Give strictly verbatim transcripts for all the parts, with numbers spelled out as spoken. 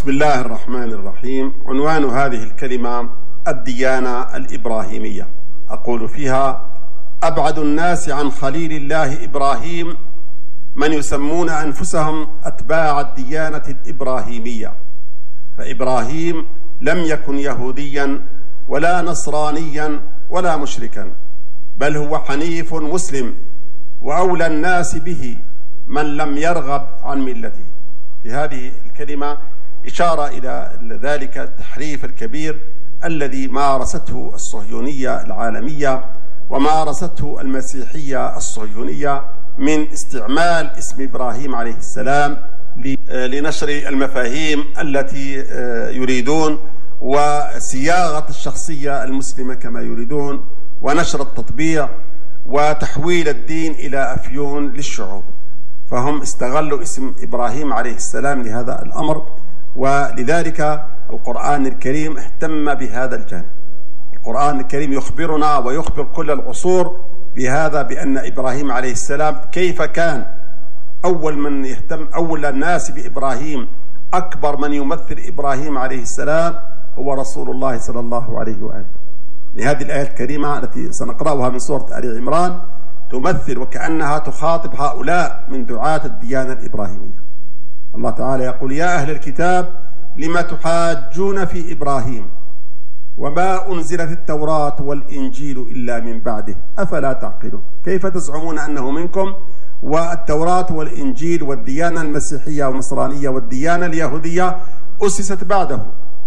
بسم الله الرحمن الرحيم. عنوان هذه الكلمة الديانة الإبراهيمية. أقول فيها: أبعد الناس عن خليل الله إبراهيم من يسمون أنفسهم أتباع الديانة الإبراهيمية، فإبراهيم لم يكن يهوديا ولا نصرانيا ولا مشركا، بل هو حنيف مسلم، وأولى الناس به من لم يرغب عن ملته. في هذه الكلمة إشارة إلى ذلك التحريف الكبير الذي مارسته الصهيونية العالمية ومارسته المسيحية الصهيونية من استعمال اسم إبراهيم عليه السلام لنشر المفاهيم التي يريدون، وصياغة الشخصية المسلمة كما يريدون، ونشر التطبيع وتحويل الدين إلى أفيون للشعوب. فهم استغلوا اسم إبراهيم عليه السلام لهذا الأمر، ولذلك القرآن الكريم اهتم بهذا الجانب. القرآن الكريم يخبرنا ويخبر كل العصور بهذا، بأن إبراهيم عليه السلام كيف كان أول من يهتم، أول الناس بإبراهيم، أكبر من يمثل إبراهيم عليه السلام هو رسول الله صلى الله عليه وآله. لهذه الآية الكريمة التي سنقرأها من سورة آل عمران تمثل وكأنها تخاطب هؤلاء من دعاة الديانة الإبراهيمية. الله تعالى يقول: يا أهل الكتاب لم تحاجون في إبراهيم وما أنزلت التوراة والإنجيل إلا من بعده أفلا تعقلون. كيف تزعمون أنه منكم والتوراة والإنجيل والديانة المسيحية والنصرانية والديانة اليهودية أسست بعده؟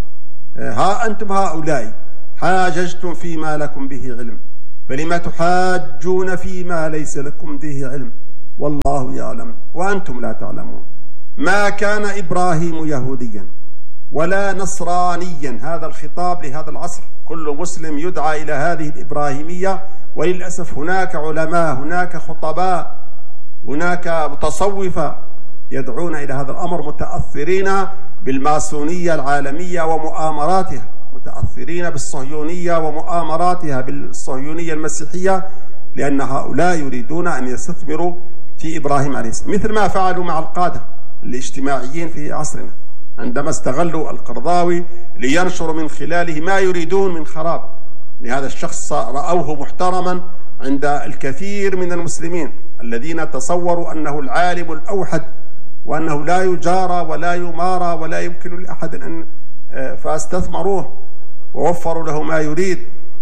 ها أنتم هؤلاء حاججتم فيما لكم به علم، فلما تحاجون فيما ليس لكم به علم والله يعلم وأنتم لا تعلمون. ما كان إبراهيم يهوديا ولا نصرانيا. هذا الخطاب لهذا العصر، كل مسلم يدعى إلى هذه الإبراهيمية، وللأسف هناك علماء، هناك خطباء، هناك متصوفة يدعون إلى هذا الأمر، متأثرين بالماسونية العالمية ومؤامراتها، متأثرين بالصهيونية ومؤامراتها، بالصهيونية المسيحية، لأن هؤلاء يريدون أن يستثمروا في إبراهيم عليه السلام، مثل ما فعلوا مع القادة الاجتماعيين في عصرنا عندما استغلوا القرضاوي لينشروا من خلاله ما يريدون من خراب لهذا الشخص. رأوه محترما عند الكثير من المسلمين الذين تصوروا أنه العالم الأوحد، وأنه لا يجارى ولا يمارى ولا يمكن لأحد أن، فاستثمروه ووفروا له ما يريد،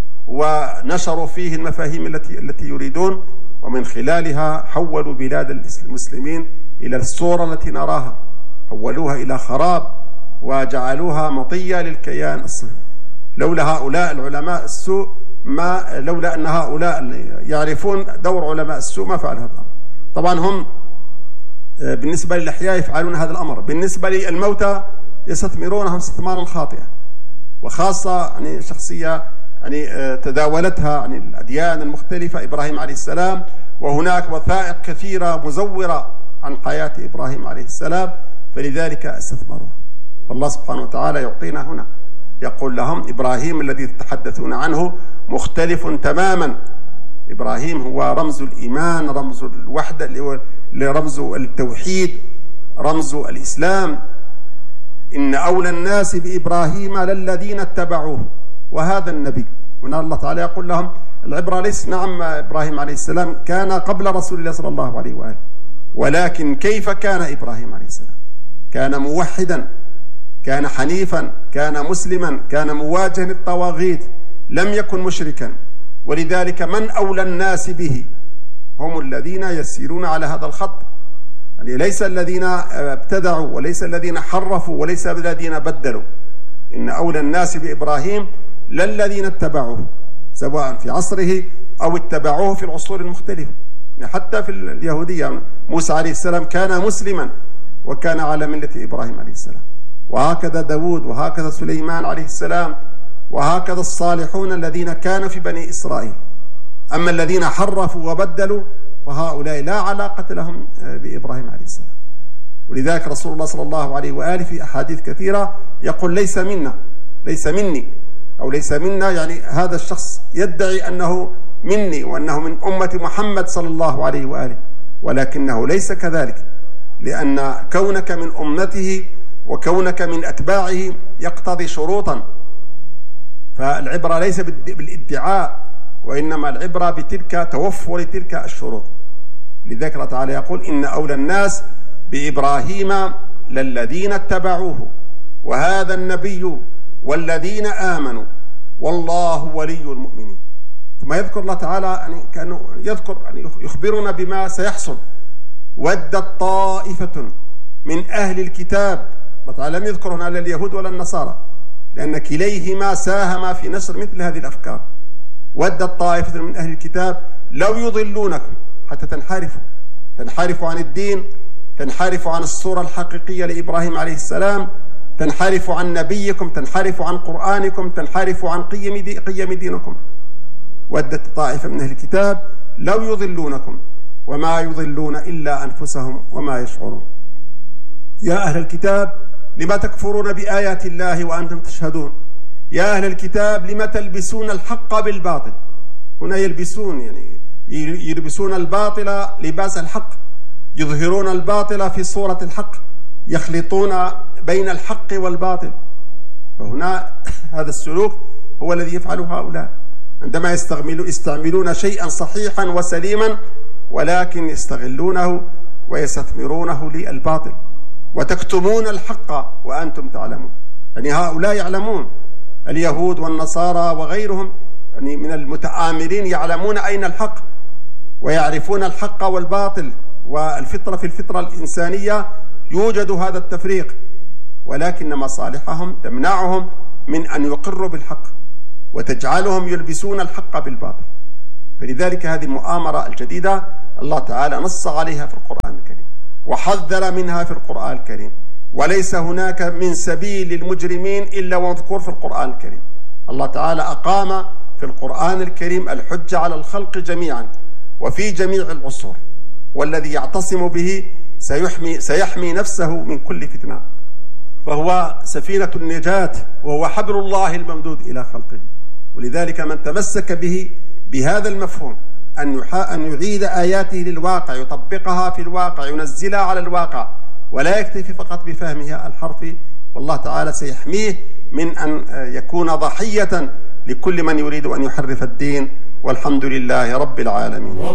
ونشروا فيه المفاهيم التي التي يريدون، ومن خلالها حولوا بلاد المسلمين إلى الصورة التي نراها، حولوها إلى خراب وجعلوها مطية للكيان الصهيوني. لولا هؤلاء العلماء السوء، ما لولا أن هؤلاء يعرفون دور علماء السوء ما فعل هذا الأمر. طبعا هم بالنسبة للأحياء يفعلون هذا الأمر، بالنسبة للموتى يستثمرونهم استثمارا خاطئا، وخاصة يعني شخصية يعني تداولتها يعني الأديان المختلفة إبراهيم عليه السلام، وهناك وثائق كثيرة مزورة عن حياة إبراهيم عليه السلام، فلذلك استثمروها. فالله سبحانه وتعالى يعطينا هنا، يقول لهم: إبراهيم الذي تتحدثون عنه مختلف تماما. إبراهيم هو رمز الإيمان، رمز الوحدة، رمز التوحيد، رمز الإسلام. إن أولى الناس بإبراهيم للذين اتبعوه وهذا النبي. هنا الله تعالى يقول لهم العبرة ليس نعم إبراهيم عليه السلام كان قبل رسول الله صلى الله عليه وآله، ولكن كيف كان إبراهيم عليه السلام؟ كان موحدا، كان حنيفا، كان مسلما، كان مواجها للطواغيت، لم يكن مشركا. ولذلك من أولى الناس به هم الذين يسيرون على هذا الخط، يعني ليس الذين ابتدعوا وليس الذين حرفوا وليس الذين بدلوا. إن أولى الناس بإبراهيم للذين اتبعوه، سواء في عصره أو اتبعوه في العصور المختلفة. حتى في اليهودية موسى عليه السلام كان مسلما وكان على ملة إبراهيم عليه السلام، وهكذا داود، وهكذا سليمان عليه السلام، وهكذا الصالحون الذين كانوا في بني إسرائيل. أما الذين حرفوا وبدلوا فهؤلاء لا علاقة لهم بإبراهيم عليه السلام. ولذلك رسول الله صلى الله عليه وآله في أحاديث كثيرة يقول: ليس منا، ليس مني، أو ليس منا، يعني هذا الشخص يدعي أنه مني وأنه من أمة محمد صلى الله عليه وآله، ولكنه ليس كذلك، لأن كونك من أمته وكونك من أتباعه يقتضي شروطا، فالعبرة ليس بالادعاء، وإنما العبرة بتلك توفر تلك الشروط. لذلك الله تعالى يقول: إن أولى الناس بإبراهيم للذين اتبعوه وهذا النبي والذين آمنوا والله ولي المؤمنين. ثم يذكر الله تعالى يعني كأنه يذكر يعني يخبرنا بما سيحصل. ودت طائفة من أهل الكتاب، الله تعالى لم يذكر هنا لا اليهود ولا النصارى، لأن كليهما ساهم في نشر مثل هذه الأفكار. ودت طائفة من أهل الكتاب لو يضلونكم حتى تنحرفوا تنحرفوا عن الدين، تنحرفوا عن الصورة الحقيقية لإبراهيم عليه السلام، تنحرفوا عن نبيكم، تنحرفوا عن قرآنكم، تنحرفوا عن قيم, دي قيم دينكم. ودت طائفة من أهل الكتاب لو يضلونكم وما يضلون إلا أنفسهم وما يشعرون. يا أهل الكتاب لما تكفرون بآيات الله وأنتم تشهدون. يا أهل الكتاب لما تلبسون الحق بالباطل. هنا يلبسون يعني يلبسون الباطل لباس الحق، يظهرون الباطل في صورة الحق، يخلطون بين الحق والباطل. فهنا هذا السلوك هو الذي يفعله هؤلاء عندما يستعملون شيئا صحيحا وسليما، ولكن يستغلونه ويستثمرونه للباطل. وتكتمون الحق وأنتم تعلمون. يعني هؤلاء يعلمون، اليهود والنصارى وغيرهم يعني من المتآمرين يعلمون أين الحق ويعرفون الحق والباطل، والفطرة في الفطرة الإنسانية يوجد هذا التفريق، ولكن مصالحهم تمنعهم من أن يقروا بالحق وتجعلهم يلبسون الحق بالباطل. فلذلك هذه المؤامرة الجديدة الله تعالى نص عليها في القرآن الكريم وحذر منها في القرآن الكريم، وليس هناك من سبيل للمجرمين إلا ومذكور في القرآن الكريم. الله تعالى أقام في القرآن الكريم الحجة على الخلق جميعا وفي جميع العصور، والذي يعتصم به سيحمي, سيحمي نفسه من كل فتنة، فهو سفينة النجاة وهو حبل الله الممدود إلى خلقه. ولذلك من تمسك به بهذا المفهوم أن, أن يعيد آياته للواقع، يطبقها في الواقع، ينزلها على الواقع، ولا يكتفي فقط بفهمها الحرفي، والله تعالى سيحميه من أن يكون ضحية لكل من يريد أن يحرف الدين. والحمد لله رب العالمين.